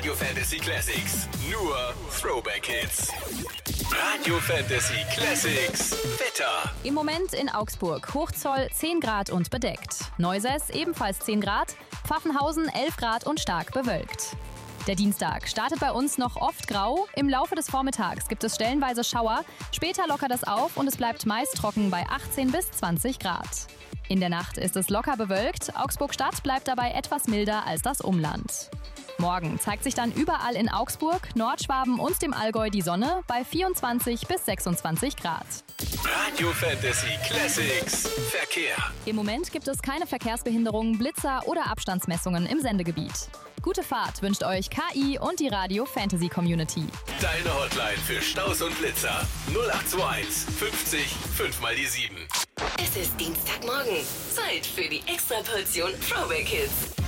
Radio Fantasy Classics. Nur Throwback Hits. Radio Fantasy Classics. Wetter. Im Moment in Augsburg Hochzoll 10 Grad und bedeckt. Neusäß ebenfalls 10 Grad. Pfaffenhausen 11 Grad und stark bewölkt. Der Dienstag startet bei uns noch oft grau. Im Laufe des Vormittags gibt es stellenweise Schauer. Später lockert es auf und es bleibt meist trocken bei 18 bis 20 Grad. In der Nacht ist es locker bewölkt. Augsburg-Stadt bleibt dabei etwas milder als das Umland. Morgen zeigt sich dann überall in Augsburg, Nordschwaben und dem Allgäu die Sonne bei 24 bis 26 Grad. Radio Fantasy Classics. Verkehr. Im Moment gibt es keine Verkehrsbehinderungen, Blitzer oder Abstandsmessungen im Sendegebiet. Gute Fahrt wünscht euch KI und die Radio Fantasy Community. Deine Hotline für Staus und Blitzer. 0821 50 5 mal die 7. Es ist Dienstagmorgen. Zeit für die Extraportion Throwback Hits.